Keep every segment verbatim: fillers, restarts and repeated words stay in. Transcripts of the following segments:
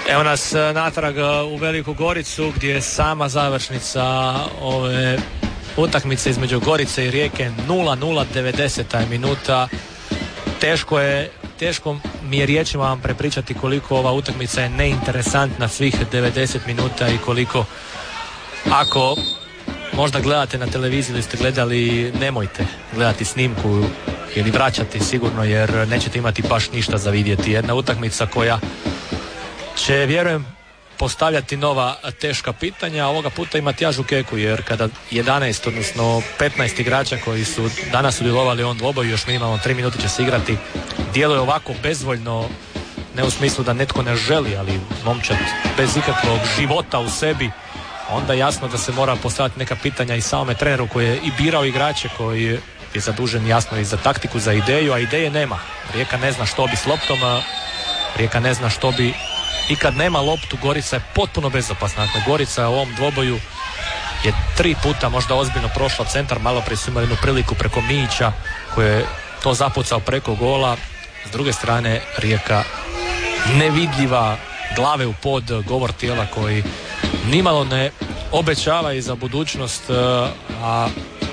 Evo nas natrag u Veliku Goricu gdje je sama završnica ove utakmice između Gorice i Rijeke nula nula, devedeseta je minuta. Teško je, teško mi je riječima vam prepričati koliko ova utakmica je neinteresantna svih devedeset minuta i koliko, ako možda gledate na televiziji ili ste gledali, nemojte gledati snimku ili vraćati sigurno, jer nećete imati baš ništa za vidjeti. Jedna utakmica koja će, vjerujem, postavljati nova teška pitanja. Ovoga puta ima Tjažu Keku, jer kada jedanaest, odnosno petnaest igrača koji su danas sudjelovali u ovom dvoboju, još minimalno tri minute će se igrati, djeluje ovako bezvoljno, ne u smislu da netko ne želi, ali momčad bez ikakvog života u sebi, onda jasno da se mora postaviti neka pitanja i samome treneru koji je i birao igrače, koji je zadužen jasno i za taktiku, za ideju, a ideje nema. Rijeka ne zna što bi s loptom, Rijeka ne zna što bi, i kad nema loptu Gorica je potpuno bezopasna. Dakle, Gorica u ovom dvoboju je tri puta možda ozbiljno prošla centar, malo prije su imali jednu priliku preko Mijića koji je to zapucao preko gola. S druge strane Rijeka nevidljiva, glave u pod, govor tijela koji nimalo ne obećava i za budućnost, a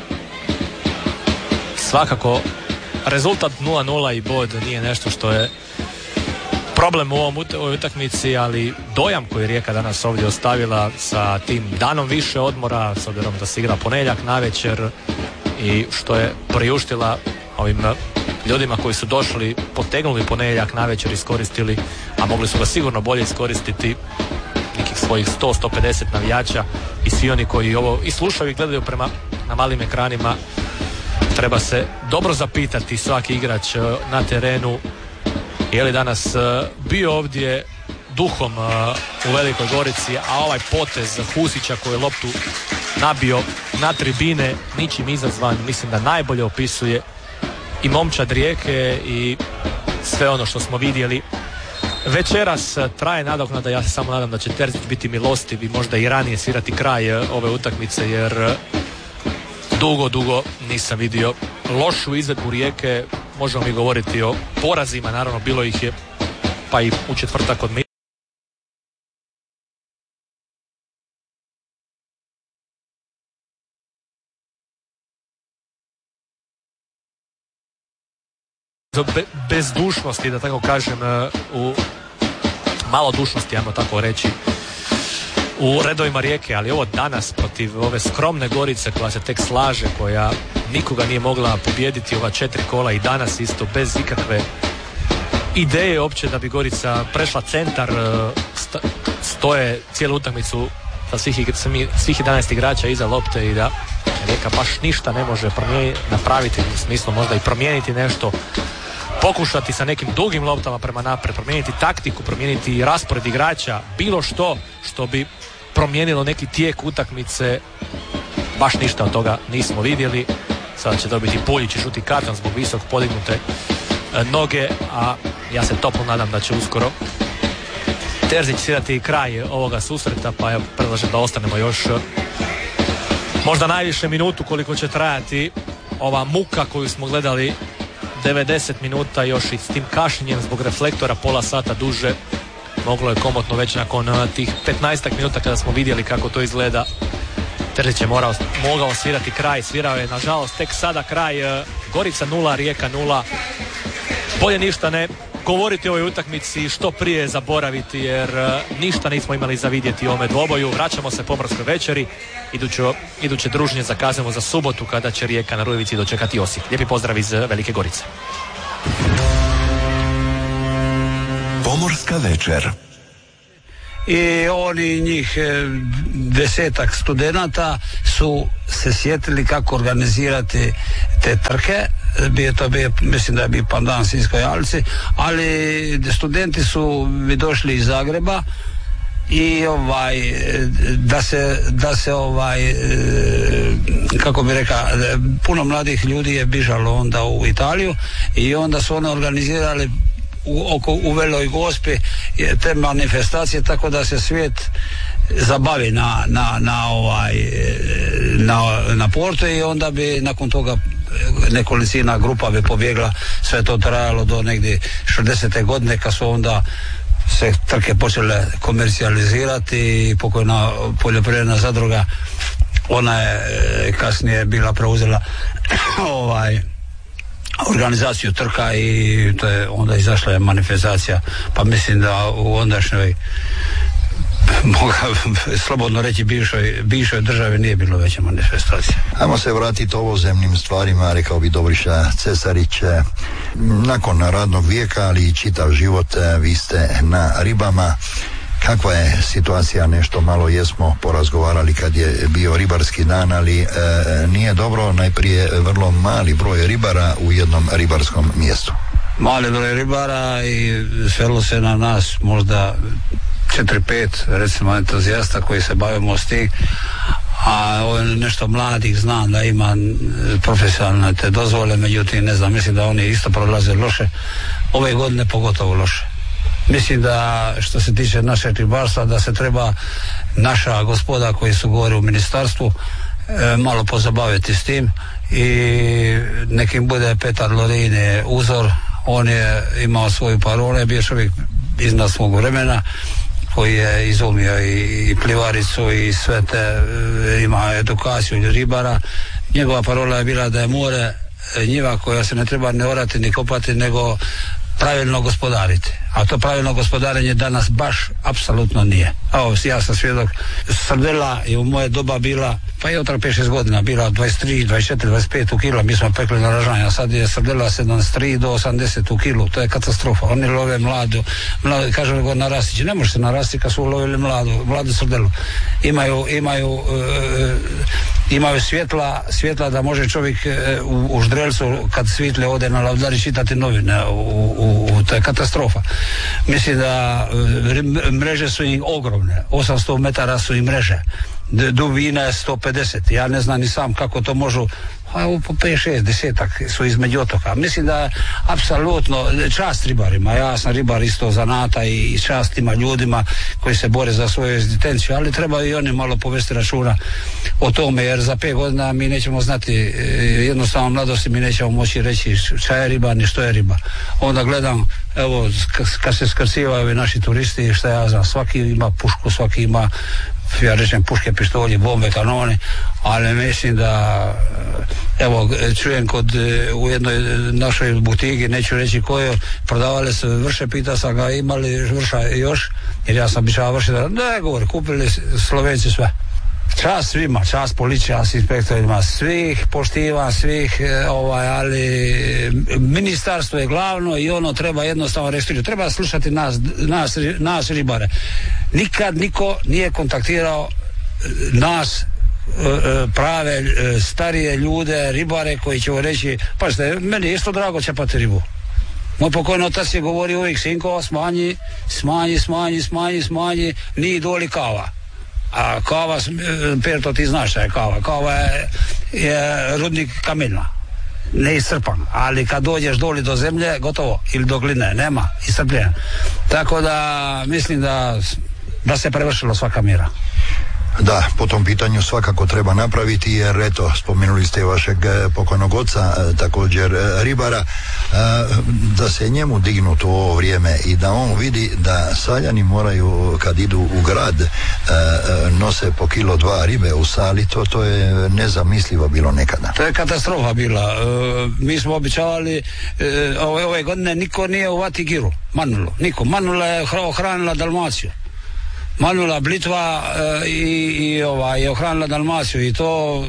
svakako rezultat nula nula i bod nije nešto što je problem u ovom ovoj utakmici, ali dojam koji Rijeka danas ovdje ostavila sa tim danom više odmora, s obzirom da se igra ponedjeljak navečer, i što je priuštila ovim ljudima koji su došli, potegnuli ponedjeljak navečer, iskoristili, a mogli su ga sigurno bolje iskoristiti, nekih svojih sto do sto pedeset navijača i svi oni koji ovo i slušaju i gledaju prema na malim ekranima. Treba se dobro zapitati svaki igrač na terenu je li danas bio ovdje duhom u Velikoj Gorici, a ovaj potez Husića koji je loptu nabio na tribine ničim izazvan, mislim da najbolje opisuje i momčad Rijeke i sve ono što smo vidjeli. Večeras traje nadoknada, ja se samo nadam da će Terzić biti milostiv i možda i ranije svirati kraj ove utakmice, jer dugo, dugo nisam vidio lošu izvedbu Rijeke. Možemo mi govoriti o porazima, naravno bilo ih je, pa i u četvrtak od Be, bezdušnosti, da tako kažem, u malodušnosti, ajmo tako reći, u redovima Rijeke, ali ovo danas protiv ove skromne Gorice koja se tek slaže, koja nikoga nije mogla pobijediti ova četiri kola, i danas isto bez ikakve ideje uopće da bi Gorica prešla centar, stoje cijelu utakmicu sa svih, svih jedanaest igrača iza lopte i da Rijeka baš ništa ne može napraviti, u smislu možda i promijeniti nešto, pokušati sa nekim dugim loptama prema naprijed, promijeniti taktiku, promijeniti raspored igrača, bilo što što bi promijenilo neki tijek utakmice. Baš ništa od toga nismo vidjeli. Sada će dobiti Puljić i žuti karton zbog visok podignute noge, a ja se toplo nadam da će uskoro Terzić svirati kraj ovoga susreta, pa ja predlažem da ostanemo još možda najviše minutu koliko će trajati ova muka koju smo gledali devedeset minuta, još i s tim kašnjenjem zbog reflektora pola sata duže. Moglo je komotno već nakon tih petnaestak minuta kada smo vidjeli kako to izgleda. Terzić je morao, mogao svirati kraj, svirao je nažalost tek sada kraj. Gorica nula, Rijeka nula. Bolje ništa ne govoriti o ovoj utakmici, što prije zaboraviti, jer ništa nismo imali za vidjeti u ovome dvoboju. Vraćamo se pomorskoj večeri, iduće, iduće druženje zakazujemo za subotu kada će Rijeka na Rujevici dočekati Osijek. Lijepi pozdrav iz Velike Gorice. Pomorska večer. I oni, njih desetak studenata su se sjetili kako organizirati te trke. Bio to bio, mislim da je bio pandan Sinjskoj alci, ali studenti su bi došli iz Zagreba i ovaj da se da se ovaj kako bi rekao, puno mladih ljudi je bižalo onda u Italiju i onda su oni organizirali u, oko, u Veloj Gospi te manifestacije, tako da se svijet zabavi na, na, na, ovaj, na, na portu, i onda bi nakon toga nekolicina grupa bi pobjegla. Sve to trajalo do negdje šezdesete godine, kad su onda se trke počele komercijalizirati i pokojna poljoprivredna zadruga, ona je kasnije bila preuzela ovaj organizaciju trka i to je onda izašla je manifestacija, pa mislim da u ondašnjoj, mogu slobodno reći, bivšoj, bivšoj državi nije bilo veće manifestacije. Ajmo se vratiti ovozemnim stvarima, rekao bi Dobriša Cesarić. Nakon radnog vijeka, ali i čitav život vi ste na ribama. Kakva je situacija? Nešto malo jesmo porazgovarali kad je bio ribarski dan, ali e, nije dobro, najprije vrlo mali broj ribara u jednom ribarskom mjestu. Mali broj ribara i svelo se na nas možda četiri pet recimo entuzijasta koji se bavimo s tim, a ovo je nešto mladih, znam da ima profesionalne te dozvole, međutim ne znam, mislim da oni isto prolaze loše, ove godine pogotovo loše. Mislim da što se tiče našeg ribarstva da se treba naša gospoda koji su govori u ministarstvu e, malo pozabaviti s tim i nekim bude Petar Lorin je uzor, on je imao svoju parolu, je bio čovjek iznad svog vremena koji je izumio i, i plivaricu i sve te, ima edukaciju ribara. Njegova parola je bila da je more njiva koja se ne treba ne orati ni kopati, nego pravilno gospodariti. A to pravilno gospodarenje danas baš apsolutno nije. Evo, ja sam svjedok, srdela je u moje doba bila, pa je otrag pet šest godina, bila dvadeset tri, dvadeset četiri, dvadeset pet u kilo, mi smo pekli na ražanja, sad je srdela sedamdeset tri do osamdeset u kilu, to je katastrofa. Oni love mladu, mladu kažu go narastiti, ne može se narasti kad su ulovili mladu, mladu srdelu. Imaju, imaju, e, imaju svjetla, svjetla da može čovjek e, u, u Ždrelcu kad svitle ode na Lavdari čitati novine, u, u, u, to je katastrofa. Mislim da e, mreže su im ogromne, osamsto metara su im mreže, dubina je sto pedeset, ja ne znam ni sam kako to možu, a u po pet šest desetak su između otoka. Mislim da apsolutno čast ribarima, ja sam ribar isto zanata i čast ima ljudima koji se bore za svoju egzistenciju, ali treba i oni malo povesti računa o tome, jer za pet godina mi nećemo znati, jednostavno mladosti mi nećemo moći reći šta je riba ni što je riba. Onda gledam, evo kad se skrcivaju naši turisti, šta ja znam, svaki ima pušku, svaki ima, ja rečem, puške, pištolje, bombe, kanone, ali mislim da, evo, čujem kod, u jednoj našoj butigi, neću reći koju, prodavali su vrše, pitao sam ga imali vrša još, jer ja sam običao vrši, da ne govori, kupili Slovenci sve. Čast svima, čast policija, inspektorima, svih poštiva, svih, ovaj, ali ministarstvo je glavno i ono treba jednostavno restričiti. Treba slušati nas, nas, nas ribare. Nikad niko nije kontaktirao nas, prave starije ljude, ribare koji će reći, pa što meni je isto drago čepati ribu. Moj pokojni otac je govorio uvijek, sinko, smanji, smanji, smanji, smanji, smanji, nije doli kava. A kava, Perto, ti znaš šta je kava, kava je, je rudnik kamenja, neiscrpan, ali kad dođeš doli do zemlje, gotovo, ili do gline, nema iscrpljenja. Tako da mislim da, da se prevršilo svaka mjera. Da, po tom pitanju svakako treba napraviti, jer eto, spomenuli ste vašeg pokojnog oca, također ribara, da se njemu dignu to ovo vrijeme i da on vidi da Saljani moraju, kad idu u grad, nose po kilo dva ribe u sali, to, to je nezamislivo bilo nekada. To je katastrofa bila. Mi smo običavali, ove, ove godine niko nije u Vatigiru, Manulu, niko. Manula je ohranila Dalmaciju. Manula Blitva e, i, i ova, je ohranila Dalmaciju i to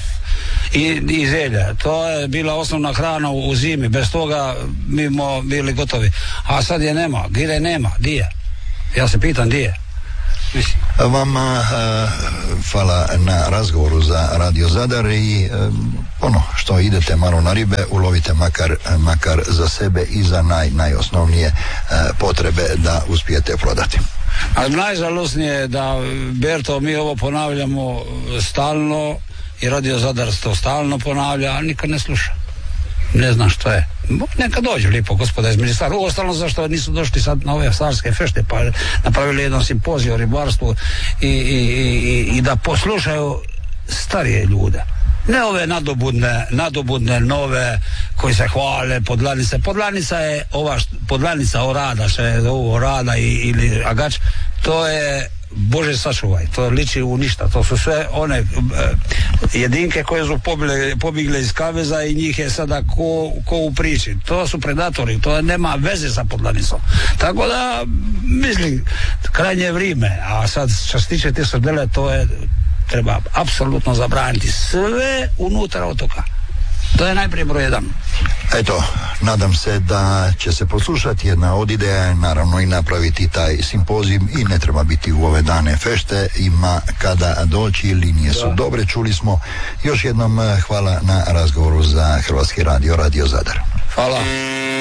i, i zelje. To je bila osnovna hrana u, u zimi, bez toga mi smo bili gotovi. A sad je nema, gire nema, di je? Ja se pitam di je? Mislim. Vama uh, hvala na razgovoru za Radio Zadar i uh, ono što idete malo na ribe, ulovite makar, makar za sebe i za naj, najosnovnije uh, potrebe da uspijete prodati. A najžalosnije je da, Berto, mi ovo ponavljamo stalno i Radio Zadar to stalno ponavlja, a nikad ne sluša. Ne znam što je. Neka dođu lijepo gospoda iz ministarstva. Uostalno zašto nisu došli sad na ove starske fešte pa napravili jedan simpozij o ribarstvu i, i, i, i da poslušaju starije ljude. Ne ove nadobudne, nadobudne nove koji se hvale Podlanica. Podlanica je ova, Podlanica Orada, što je ovo Orada i, ili Agač, to je Bože sačuvaj, to liči u ništa, to su sve one e, jedinke koje su pobile, pobigle iz kaveza i njih je sada ko, ko u priči, to su predatori, to nema veze sa Podlanicom, tako da mislim, krajnje vrijeme, a sad što se tiče te srdele, to je treba apsolutno zabraniti sve unutar otoka. To je najprije broj jedan. Eto, nadam se da će se poslušati jedna od ideja, naravno i napraviti taj simpozij i ne treba biti u ove dane fešte, ima kada doći, linije su dobre, čuli smo. Još jednom hvala na razgovoru za Hrvatski radio, Radio Zadar. Hvala.